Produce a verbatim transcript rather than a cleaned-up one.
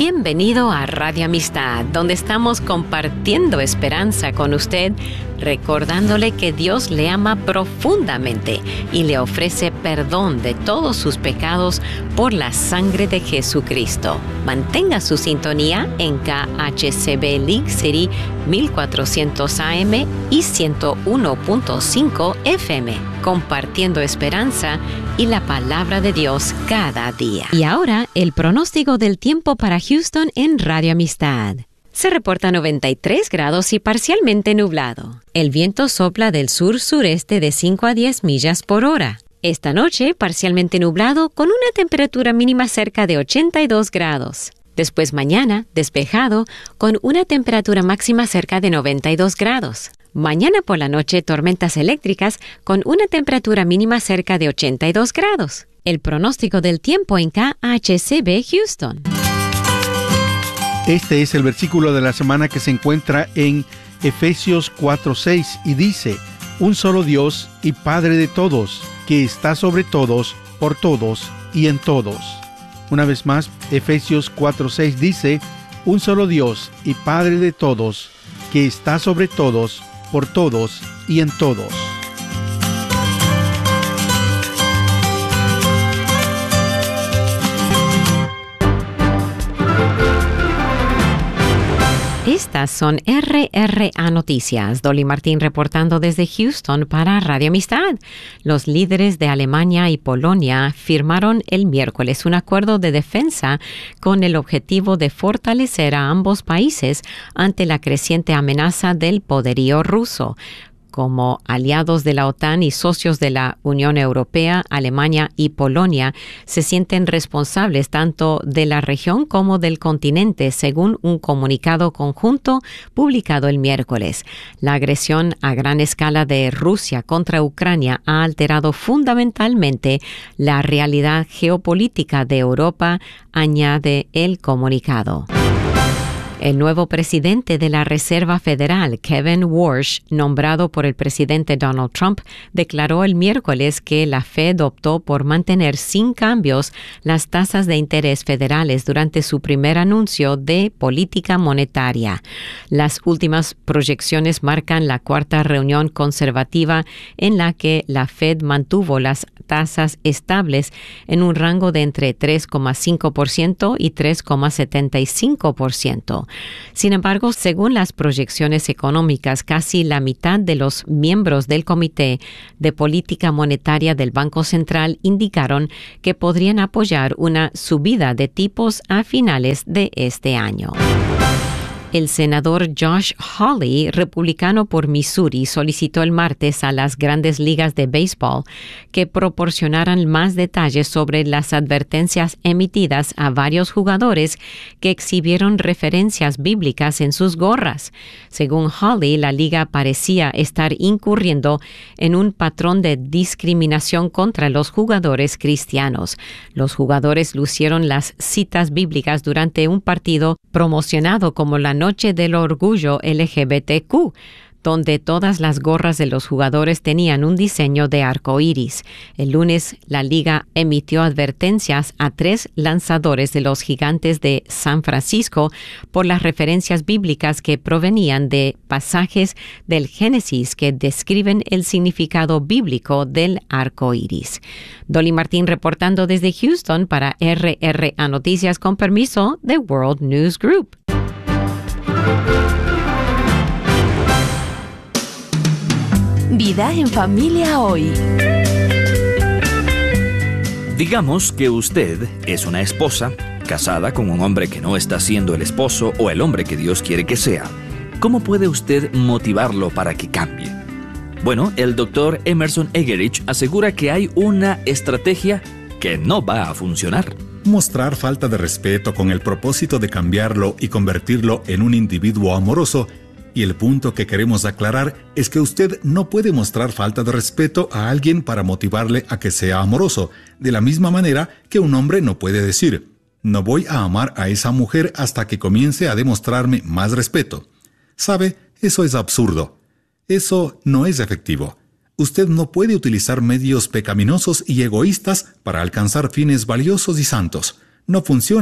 Bienvenido a Radio Amistad, donde estamos compartiendo esperanza con usted, recordándole que Dios le ama profundamente y le ofrece perdón de todos sus pecados por la sangre de Jesucristo. Mantenga su sintonía en K H C B League City mil cuatrocientos A M y ciento uno punto cinco F M, compartiendo esperanza y la palabra de Dios cada día. Y ahora, el pronóstico del tiempo para Houston en Radio Amistad. Se reporta noventa y tres grados y parcialmente nublado. El viento sopla del sur-sureste de cinco a diez millas por hora. Esta noche, parcialmente nublado con una temperatura mínima cerca de ochenta y dos grados. Después mañana, despejado, con una temperatura máxima cerca de noventa y dos grados. Mañana por la noche, tormentas eléctricas con una temperatura mínima cerca de ochenta y dos grados. El pronóstico del tiempo en K H C B Houston. Este es el versículo de la semana que se encuentra en Efesios cuatro seis y dice: un solo Dios y Padre de todos, que está sobre todos, por todos y en todos. Una vez más, Efesios cuatro seis dice: un solo Dios y Padre de todos, que está sobre todos, por todos y en todos. Estas son R R A Noticias. Dolly Martín reportando desde Houston para Radio Amistad. Los líderes de Alemania y Polonia firmaron el miércoles un acuerdo de defensa con el objetivo de fortalecer a ambos países ante la creciente amenaza del poderío ruso. Como aliados de la OTAN y socios de la Unión Europea, Alemania y Polonia se sienten responsables tanto de la región como del continente, según un comunicado conjunto publicado el miércoles. La agresión a gran escala de Rusia contra Ucrania ha alterado fundamentalmente la realidad geopolítica de Europa, añade el comunicado. El nuevo presidente de la Reserva Federal, Kevin Warsh, nombrado por el presidente Donald Trump, declaró el miércoles que la Fed optó por mantener sin cambios las tasas de interés federales durante su primer anuncio de política monetaria. Las últimas proyecciones marcan la cuarta reunión conservativa en la que la Fed mantuvo las tasas estables en un rango de entre tres coma cinco por ciento y tres coma setenta y cinco por ciento. Sin embargo, según las proyecciones económicas, casi la mitad de los miembros del Comité de Política Monetaria del Banco Central indicaron que podrían apoyar una subida de tipos a finales de este año. El senador Josh Hawley, republicano por Missouri, solicitó el martes a las grandes ligas de béisbol que proporcionaran más detalles sobre las advertencias emitidas a varios jugadores que exhibieron referencias bíblicas en sus gorras. Según Hawley, la liga parecía estar incurriendo en un patrón de discriminación contra los jugadores cristianos. Los jugadores lucieron las citas bíblicas durante un partido promocionado como la Noche del Orgullo L G B T Q, donde todas las gorras de los jugadores tenían un diseño de arco iris. El lunes, la liga emitió advertencias a tres lanzadores de los Gigantes de San Francisco por las referencias bíblicas que provenían de pasajes del Génesis que describen el significado bíblico del arco iris. Dolly Martín reportando desde Houston para R R A Noticias con permiso de World News Group. Vida en familia hoy. Digamos que usted es una esposa casada con un hombre que no está siendo el esposo o el hombre que Dios quiere que sea. ¿Cómo puede usted motivarlo para que cambie? Bueno, el doctor Emerson Egerich asegura que hay una estrategia que no va a funcionar. Mostrar falta de respeto con el propósito de cambiarlo y convertirlo en un individuo amoroso. Y el punto que queremos aclarar es que usted no puede mostrar falta de respeto a alguien para motivarle a que sea amoroso, de la misma manera que un hombre no puede decir: no voy a amar a esa mujer hasta que comience a demostrarme más respeto. ¿Sabe? Eso es absurdo. Eso no es efectivo. Usted no puede utilizar medios pecaminosos y egoístas para alcanzar fines valiosos y santos. No funciona